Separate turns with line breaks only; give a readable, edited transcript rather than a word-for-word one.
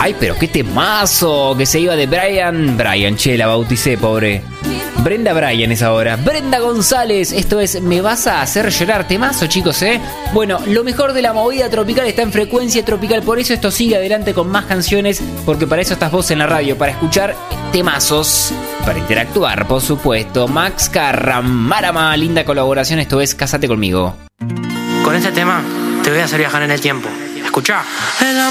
Ay, pero qué temazo que se iba de Brian, che, la bauticé, pobre. Brenda Bryan es ahora. Brenda González, esto es Me Vas a Hacer Llorar. Temazo, chicos, ¿eh? Bueno, lo mejor de la movida tropical está en Frecuencia Tropical. Por eso esto sigue adelante con más canciones, porque para eso estás vos en la radio, para escuchar temazos, para interactuar, por supuesto. Max Marama, linda colaboración. Esto es Cásate Conmigo.
Con este tema te voy a hacer viajar en el tiempo. Escuchá.